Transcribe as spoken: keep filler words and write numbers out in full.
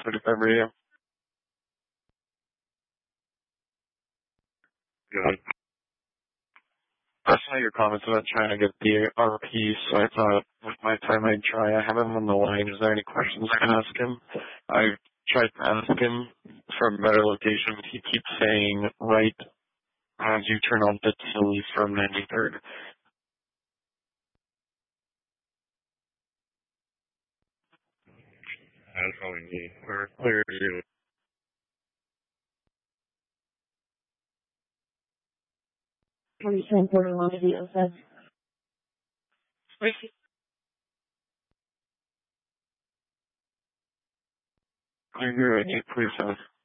thirty-five radio. Good. I saw your comments about trying to get the R P, so I thought with my time I'd try. I have him on the line. Is there any questions I can ask him? I tried to ask him for a better location, but he keeps saying right as you turn on the Tilly from ninety-third. That's all we need. We're clear to you. forty-seven Porter Long eight oh seven. I agree with you, please,